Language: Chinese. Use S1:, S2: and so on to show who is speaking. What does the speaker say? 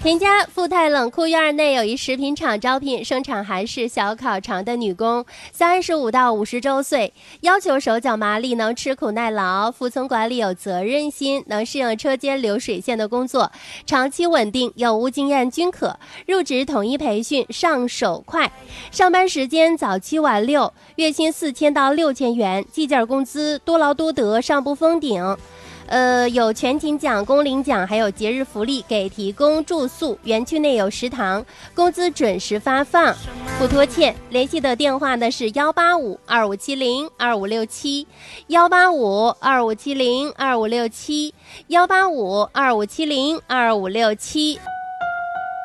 S1: 田家富泰冷库院内有一食品厂招聘生产韩式小烤肠的女工，35到50周岁，要求手脚麻利，能吃苦耐劳，服从管理，有责任心，能适应车间流水线的工作，长期稳定，有无经验均可。入职统一培训，上手快。上班时间早7晚6，月薪4000到6000元，计件工资，多劳多得，上不封顶。有全勤奖、工龄奖，还有节日福利，给提供住宿，园区内有食堂，工资准时发放，不拖欠。联系的电话呢是185-2570-2567，185-2570-2567，185-2570-2567。